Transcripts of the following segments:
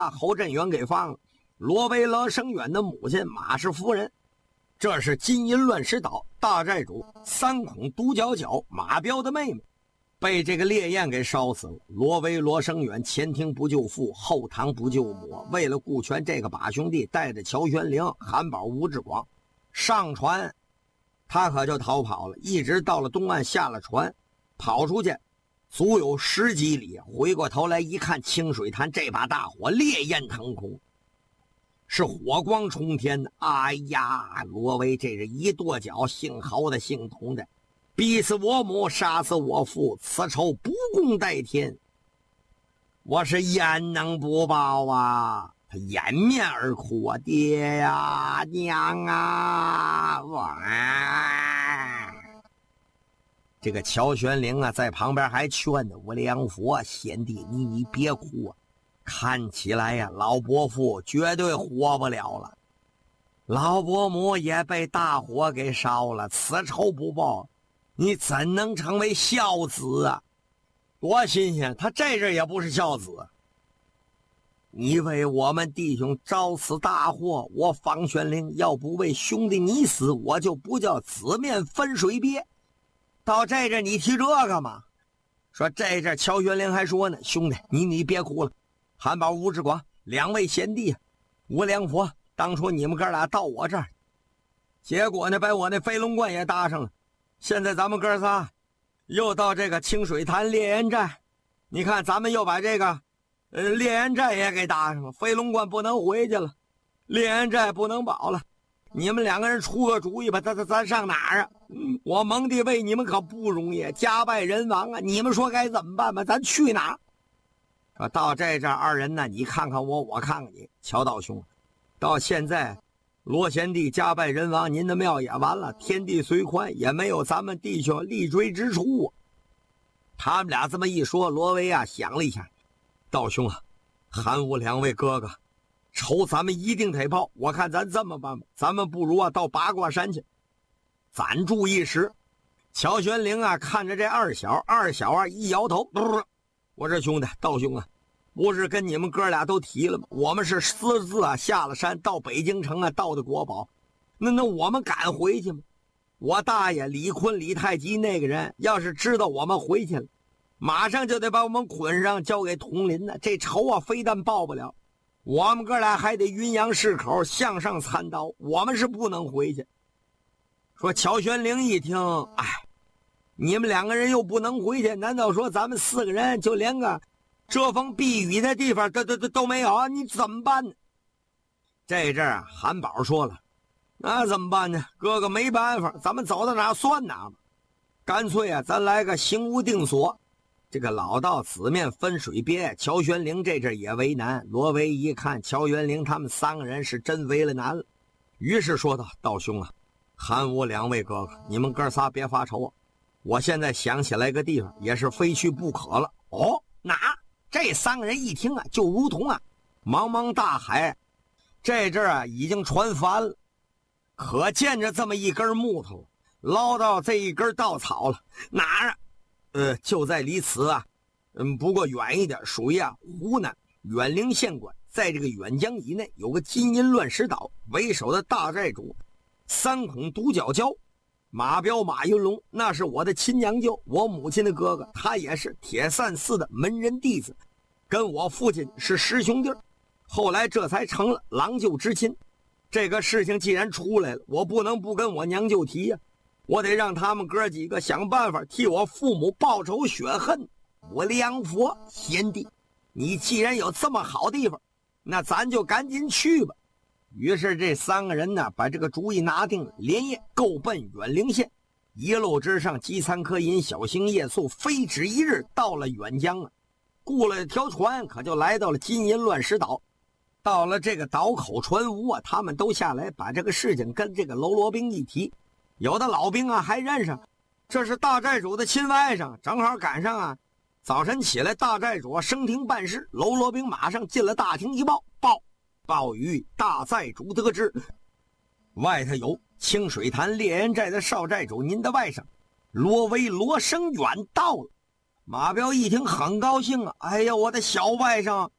侯振远给放了。罗维罗生远的母亲马氏夫人，这是金银乱石岛大寨主三孔独角角马彪的妹妹，被这个烈焰给烧死了。罗维罗生远前庭不救父，后堂不救母，为了顾全这个把兄弟，带着乔玄龄、韩宝、吴志广上船，他可就逃跑了，一直到了东岸下了船，跑出去足有10几里，回过头来一看，清水潭这把大火烈焰腾空，是火光冲天的。哎呀，罗威这是一跺脚，姓侯的姓童的，逼死我母，杀死我父，此仇不共戴天，我是焉能不报啊！他掩面而哭啊，爹呀，娘啊！哇！这个乔玄龄啊，在旁边还劝呢，我梁佛贤弟，你别哭啊！看起来呀，老伯父绝对活不了了，老伯母也被大火给烧了，此仇不报，你怎能成为孝子啊？多新鲜！他这阵也不是孝子。你为我们弟兄招此大祸，我方玄龄要不为兄弟你死，我就不叫子面分水别。到这阵你提这个嘛？说这阵乔玄龄还说呢，兄弟你别哭了，韩宝、吴志广两位贤弟，吴良佛，当初你们哥俩到我这儿，结果呢把我那飞龙观也搭上了，现在咱们哥仨又到这个清水潭烈焰寨，你看咱们又把这个烈焰寨也给搭上了，飞龙观不能回去了，烈焰寨不能保了，你们两个人出个主意吧，咱上哪儿啊？我蒙弟为你们可不容易，家败人亡啊！你们说该怎么办吧？咱去哪儿？到这二人呢，你看看我，我看看你，乔道兄，到现在罗贤弟家败人亡，您的庙也完了，天地虽宽，也没有咱们弟兄立锥之处啊。他们俩这么一说，罗威啊想了一下，道兄啊，韩吴两位哥哥，仇咱们一定得报。我看咱这么办吧，咱们不如啊到八卦山去暂住一时。乔玄龄啊看着这二小啊一摇头，我这兄弟道兄啊，不是跟你们哥俩都提了吗？我们是私自啊下了山到北京城啊盗的国宝，那我们敢回去吗？我大爷李坤李太极那个人要是知道我们回去了，马上就得把我们捆上交给统领呢，这仇啊非但报不了，我们哥俩还得云阳市口向上参刀，我们是不能回去。说乔玄龄一听，哎，你们两个人又不能回去，难道说咱们4个人就连个遮风避雨的地方都没有啊？你怎么办呢？这阵啊，韩宝说了，那怎么办呢？哥哥没办法，咱们走到哪算哪吧。干脆啊，咱来个行无定所。这个老道子面分水别，乔玄龄这阵也为难。罗维一看乔玄龄他们3个人是真为了难了，于是说道：道兄啊，韩吴两位哥哥，你们哥仨别发愁啊！我现在想起来个地方，也是非去不可了。哦，哪？这3个人一听啊，就如同啊茫茫大海，这阵啊已经船翻了，可见着这么一根木头，捞到这一根稻草了。哪儿？就在离此啊，不过远一点，属于啊湖南远陵县管，在这个远江以内有个金银乱石岛，为首的大寨主三孔独角蛟马彪马云龙，那是我的亲娘舅，我母亲的哥哥，他也是铁扇寺的门人弟子，跟我父亲是师兄弟，后来这才成了郎舅之亲。这个事情既然出来了，我不能不跟我娘舅提呀，我得让他们哥几个想办法替我父母报仇雪恨。我梁佛贤弟，你既然有这么好地方，那咱就赶紧去吧。于是这3个人呢，把这个主意拿定了，连夜够奔远陵县，一路之上饥餐渴饮，小行夜宿，非止一日，到了远江啊，雇了条船，可就来到了金银乱石岛。到了这个岛口船坞啊，他们都下来把这个事情跟这个喽啰兵一提，有的老兵啊还认识，这是大寨主的亲外甥，正好赶上啊早晨起来大寨主升庭办事，喽啰兵马上进了大厅一报与大寨主得知，外头有清水潭烈焰寨的少寨主您的外甥罗威罗生远到了。马彪一听很高兴啊，哎呀，我的小外甥，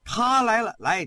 他来了，来